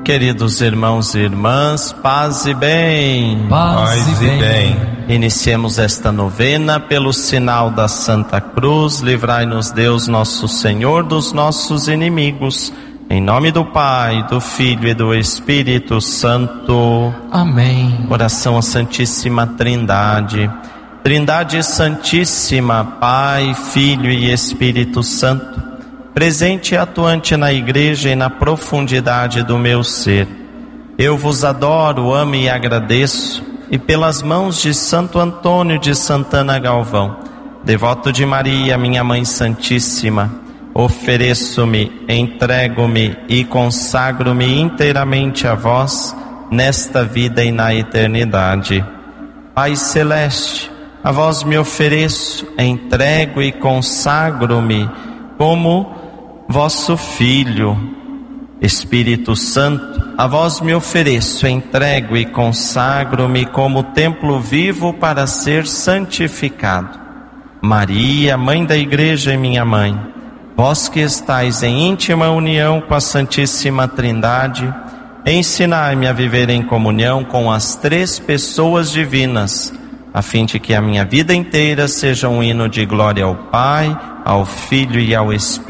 Queridos irmãos e irmãs, paz e bem. Paz e bem. Iniciemos esta novena pelo sinal da Santa Cruz. Livrai-nos Deus nosso Senhor dos nossos inimigos. Em nome do Pai, do Filho e do Espírito Santo. Amém. Oração à Santíssima Trindade. Trindade Santíssima, Pai, Filho e Espírito Santo, presente e atuante na Igreja e na profundidade do meu ser. Eu vos adoro, amo e agradeço, e pelas mãos de Santo Antônio de Santana Galvão, devoto de Maria, minha Mãe Santíssima, ofereço-me, entrego-me e consagro-me inteiramente a vós, nesta vida e na eternidade. Pai Celeste, a vós me ofereço, entrego e consagro-me como vosso Filho. Espírito Santo, a vós me ofereço, entrego e consagro-me como templo vivo para ser santificado. Maria, Mãe da Igreja e minha Mãe, vós que estáis em íntima união com a Santíssima Trindade, ensinai-me a viver em comunhão com as três pessoas divinas, a fim de que a minha vida inteira seja um hino de glória ao Pai, ao Filho e ao Espírito